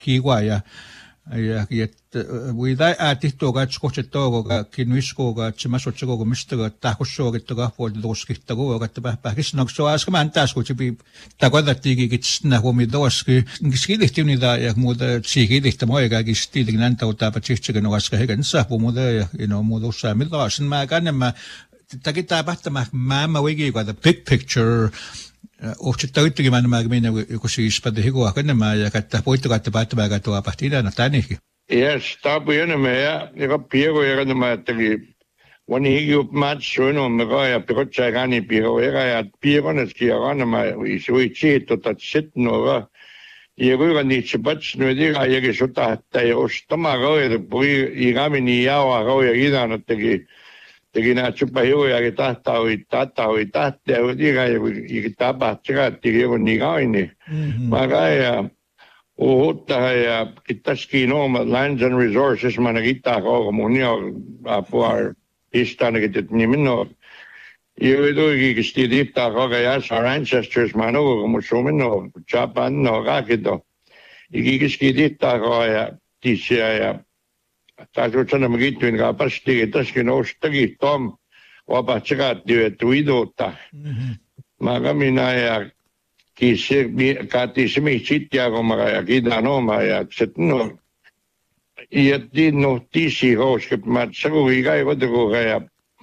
kiwa ja wida atihtoga tskochetoga kinwiskoga chimasochoga mistaga takhossoogittoga poldoskittago gattaba pakisnoksoaska mantaskochipi taquadatigi gitsna homidoski ngiskilihtimnida ja muuda sigilihtamoiga gistilinantauta patsichigenogaska hegensa pumuda mudossa midasin ma kanema takitapahtamah maama wigiga the big picture Ochitautti man magmina kusi spada higo kanema ja katta poittogatta paattamaaga tuo partida no tanihi. Yes, tapu yönämä ja piego ja kanema tagi wani higi match sono mega ja pirotsa gani piego ja piegoneski ja kanema isui chito tatsitno ga ja ni chipats no diga ja gesota tai ostama ga pui igamini ja ga idana tegi na chupa higo ja tahtoi diga ja tapa tsika tigi ni gaini. Maga ja Uutta ja kittaski nooma Lands and Resources managita ko munia apuar istanegit ni minno. Yedo gistidita ko ya our ancestors mano como someno chapan no gakido. Giskidita ko ya tisia ya tajo chana magitu in ga pasti taski no stagi tom wa bachga tuidota. Magamina ya kisi katismi chitia como aquí da no ya setno y di notisi hoske matsago igai vodego ya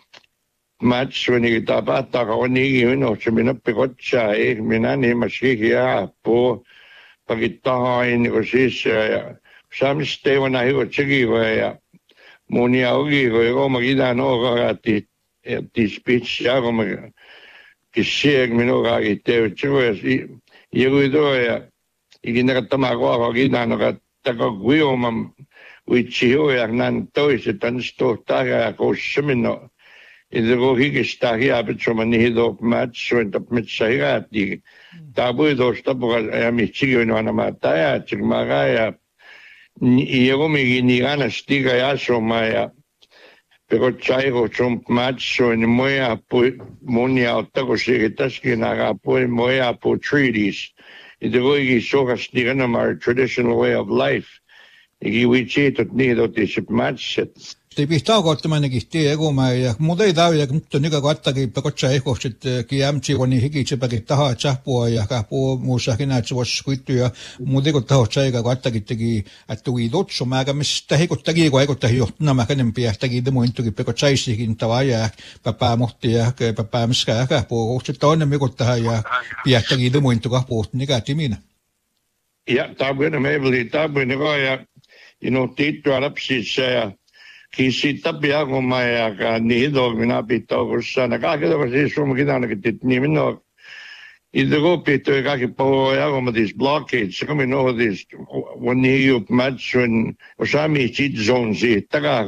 match when you tabata oni no chimina pegotcha minani mashiya po pagita in osis sam stay when I was chigi ya monia ogi go magida no gati di speech ya como Kisheg minoga ite chuvas yeguido ya igina tamago agina no taka guiomam wichio ya nan tois tan sto taga ko shimino idego higista hi abitsomani hido match so top mitsaga di tabu do stapo ya michio no ana mataya chigmaga ya yego mi ni gana stiga ya somaya Pero chaigo chomp macho in moya po monia otago sigitaski naga po moya po treaties. Idego igi soga stigana mar traditional way of life. Igi wichi tot nido tisip matchet. Te pihtaagottamani ego ma ja muda idavia mutta niga kattagi pakotsa ehkohsit kiamchi wani higitsepagi taha chahpua ja kahpu muussa hinatsuvos kuittu ja mudigot tahotsa ega kattagitegi attui dotso maaga mis tahikottagi ko ekottahi johtna makanempi ja tagi demo intugi pakotsaisikin tavaja papaa mohti ja papaa miska ja kahpu ohsit tonne mikottaha ja piahtagi demo intu kahpu niga timina. Ja tabuina meiveli tabuina ja tiittu alapsissa ja Kisita piago maya ka nido mina pito kusana ka kedo kasi sumo kita na kitit ni mino idego pito ka ki po ya como these blockades como no this when you match when osami chit zones itaga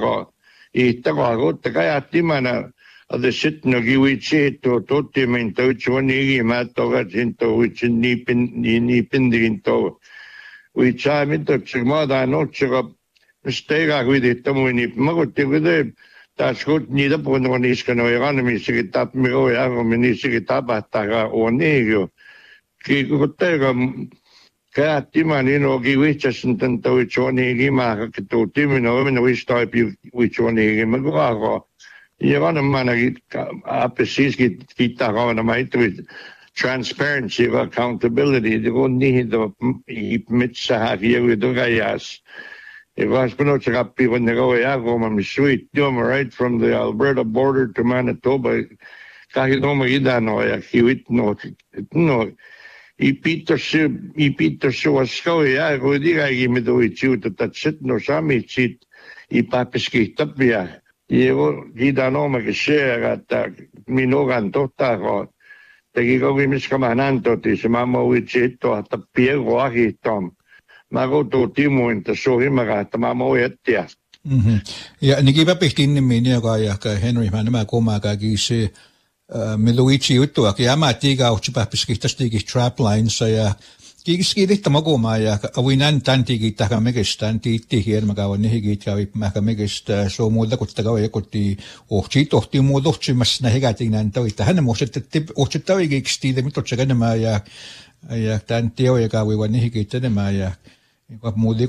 go taka ya timana the sit no giwi chito totti mento choni mato ga tinto which ni pin dinto which I mean to chimada no chiga Stega guidetta muini magotti guide tasgut nida pono niskano erano mi sigitap mi o erano mi sigitapa taga onegio ki gotega kati manino giwicha sintento wichoni gima che tu timino no wistai più wichoni gima go erano managi a pesiski kita na mai transparency of accountability the go nido mitsa havia with gayas It was when they go I'm sweet, right from the Alberta border to Manitoba. Kahidoma idano ya kiwit no. Ipito so asko ya go diga gimido ichu to tatsit no sami chit ipapiski tapia. Yego gidano magshare at minogan totago. Tegigo gimiskamananto ti mamo wichito at piego ahitom. Magoto timo inta sohimaga tamamo ettia. Ja nikipa pihtin minni joka ja Henry nämä komaga gisi Miluichi juttua ki amatiga utsipapiskihtastigis traplines ja kiiskidihta magoma ja awinan tantigi taka megestan tiitti hiermaga on higit ja mäkä megesta so muuta kuttaga ekotti ohti tohti muudohti mas nähigatin toita hän muistetti ohtitavigiksi tiide mitotsaga nämä ja tän teoja ka wiwan higit nämä ja Mudi